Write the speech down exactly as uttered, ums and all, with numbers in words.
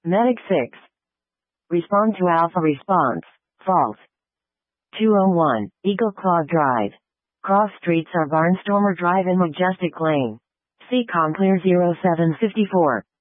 Medic six. Respond to Alpha response. False. two oh one, Eagle Claw Drive. Cross streets are Barnstormer Drive and Majestic Lane. C COM clear zero seven five four.